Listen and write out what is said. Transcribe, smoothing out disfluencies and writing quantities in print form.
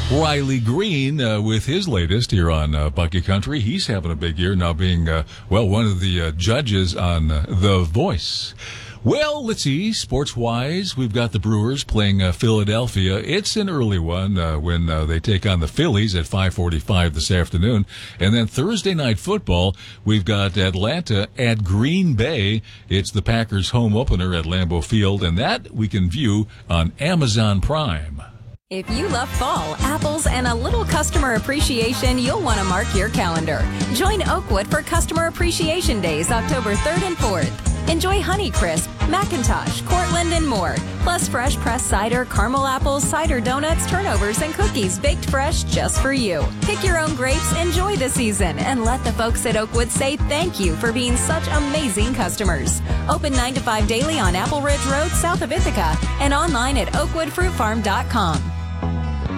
Riley Green with his latest here on Bucky Country. He's having a big year now, being one of the judges on The Voice. Well, let's see. Sports-wise, we've got the Brewers playing Philadelphia. It's an early one when they take on the Phillies at 5:45 this afternoon. And then Thursday night football, we've got Atlanta at Green Bay. It's the Packers' home opener at Lambeau Field, and that we can view on Amazon Prime. If you love fall, apples, and a little customer appreciation, you'll want to mark your calendar. Join Oakwood for Customer Appreciation Days, October 3rd and 4th. Enjoy Honeycrisp, McIntosh, Cortland, and more. Plus fresh pressed cider, caramel apples, cider donuts, turnovers, and cookies baked fresh just for you. Pick your own grapes, enjoy the season, and let the folks at Oakwood say thank you for being such amazing customers. Open 9 to 5 daily on Apple Ridge Road, south of Ithaca, and online at oakwoodfruitfarm.com.